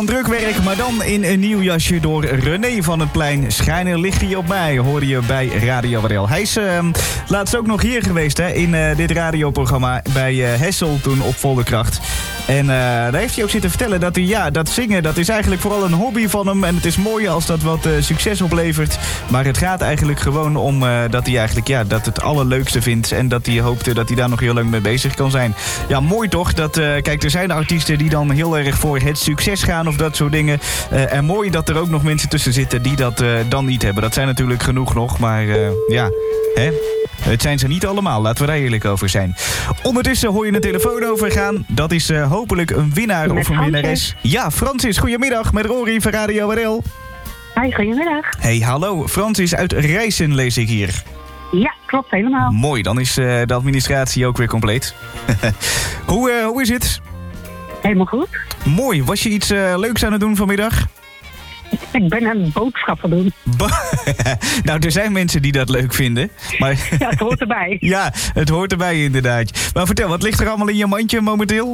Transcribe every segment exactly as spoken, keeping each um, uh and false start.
Drukwerk, maar dan in een nieuw jasje door René van het Plein. Schijnen ligt hij op mij, hoorde je bij Radio Warel. Hij is uh, laatst ook nog hier geweest hè, in uh, dit radioprogramma bij uh, Hessel toen op volle kracht. En uh, daar heeft hij ook zitten vertellen dat hij, ja, dat zingen, dat is eigenlijk vooral een hobby van hem. En het is mooi als dat wat uh, succes oplevert. Maar het gaat eigenlijk gewoon om uh, dat hij eigenlijk, ja, dat het allerleukste vindt. En dat hij hoopte dat hij daar nog heel lang mee bezig kan zijn. Ja, mooi toch? Dat, uh, kijk, er zijn artiesten die dan heel erg voor het succes gaan of dat soort dingen. Uh, en mooi dat er ook nog mensen tussen zitten die dat uh, dan niet hebben. Dat zijn natuurlijk genoeg nog, maar uh, ja, hè? Het zijn ze niet allemaal, laten we daar eerlijk over zijn. Ondertussen hoor je een telefoon overgaan. Dat is uh, hopelijk een winnaar met of een Francis. winnares. Ja, Francis, goedemiddag met Rory van Radio W R L. Hi, goedemiddag. Hey, hallo. Francis uit Rijssen lees ik hier. Ja, klopt helemaal. Mooi, dan is uh, de administratie ook weer compleet. hoe, uh, hoe is het? Helemaal goed. Mooi, was je iets uh, leuks aan het doen vanmiddag? Ik ben aan boodschappen doen. Ba- nou, er zijn mensen die dat leuk vinden. Maar Ja, het hoort erbij. ja, het hoort erbij inderdaad. Maar vertel, wat ligt er allemaal in je mandje momenteel?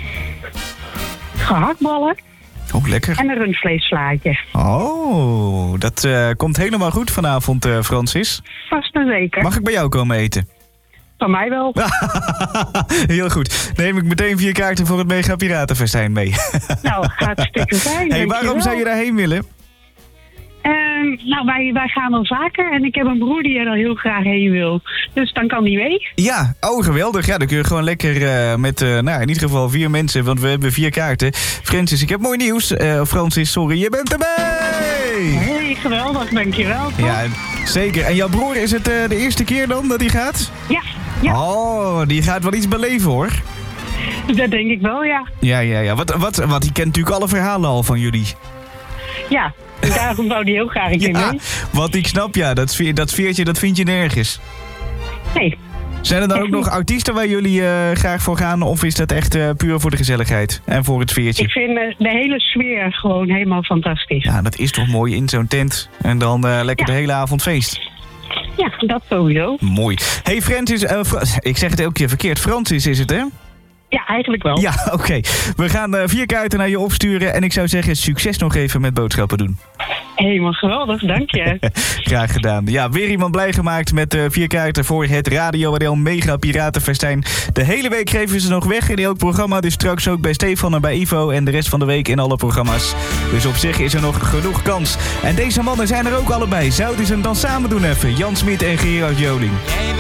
Gehaktballen Oh, lekker. en een rundvleesslaatje. Oh, dat uh, komt helemaal goed vanavond, uh, Francis. Vast en zeker. Mag ik bij jou komen eten? Van mij wel. Heel goed. Neem ik meteen vier kaarten voor het Mega Piratenfestijn mee. Nou, hartstikke fijn. Hey, waarom zou je daarheen willen? Uh, nou, wij, wij gaan al vaker en ik heb een broer die er al heel graag heen wil. Dus dan kan die mee. Ja, oh geweldig. Ja, dan kun je gewoon lekker uh, met, uh, nou in ieder geval vier mensen, want we hebben vier kaarten. Francis, ik heb mooi nieuws. Uh, Francis, sorry, je bent erbij! Hey, geweldig, dankjewel. Toch? Ja, zeker. En jouw broer, is het uh, de eerste keer dan dat hij gaat? Ja, ja, Oh, die gaat wel iets beleven hoor. dat denk ik wel, ja. Ja, ja, ja. Wat, wat, wat, die kent natuurlijk alle verhalen al van jullie. Ja, en daarom wou die heel graag een keer Ja, mee. wat ik snap, ja. Dat, sfeer, dat sfeertje, dat vind je nergens. Nee. Zijn er dan ook nog artiesten waar jullie uh, graag voor gaan? Of is dat echt uh, puur voor de gezelligheid en voor het sfeertje? Ik vind uh, de hele sfeer gewoon helemaal fantastisch. Ja, dat is toch mooi in zo'n tent. En dan uh, lekker Ja. de hele avond feest. Ja, dat sowieso. Mooi. Hey Francis, uh, Fra- ik zeg het elke keer verkeerd. Francis is het, hè? Ja, eigenlijk wel. Ja, oké. Okay. We gaan uh, vier kaarten naar je opsturen. En ik zou zeggen, succes nog even met boodschappen doen. Helemaal geweldig, dank je. Graag gedaan. Ja, weer iemand blij gemaakt met uh, vier kaarten voor het Radio W R L Mega Piratenfestijn. De hele week geven ze nog weg in elk programma. Dus straks ook bij Stefan en bij Ivo en de rest van de week in alle programma's. Dus op zich is er nog genoeg kans. En deze mannen zijn er ook allebei. Zouden ze hem dan samen doen even? Jan Smit en Gerard Joling.